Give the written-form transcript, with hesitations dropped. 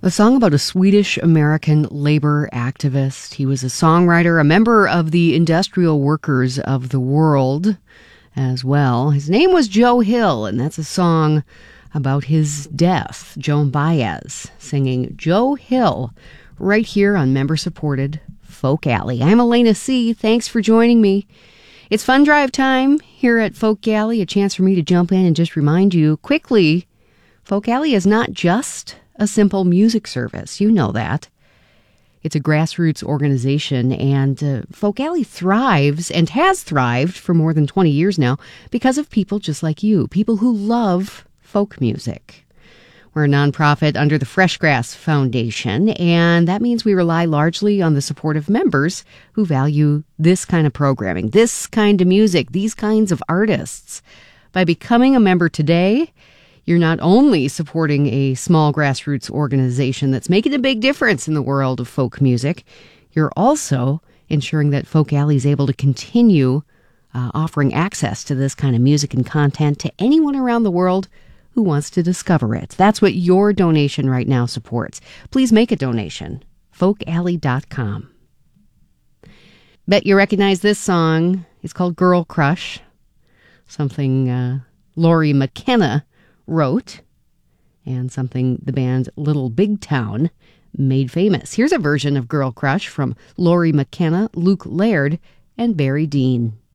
A song about a Swedish-American labor activist. He was a songwriter, a member of the Industrial Workers of the World as well. His name was Joe Hill, and that's a song about his death. Joan Baez singing Joe Hill right here on member-supported Folk Alley. I'm Elena C. Thanks for joining me. It's fun drive time here at Folk Alley, a chance for me to jump in and just remind you quickly, Folk Alley is not just a simple music service. You know that. It's a grassroots organization, and Folk Alley thrives and has thrived for more than 20 years now because of people just like you, people who love folk music. We're a nonprofit under the Freshgrass Foundation, and that means we rely largely on the support of members who value this kind of programming, this kind of music, these kinds of artists. By becoming a member today, you're not only supporting a small grassroots organization that's making a big difference in the world of folk music, you're also ensuring that Folk Alley is able to continue offering access to this kind of music and content to anyone around the world who wants to discover it. That's what your donation right now supports. Please make a donation. folkalley.com. Bet you recognize this song. It's called Girl Crush, something Lori McKenna wrote, and something the band Little Big Town made famous. Here's a version of Girl Crush from Lori McKenna, Luke Laird, and Barry Dean.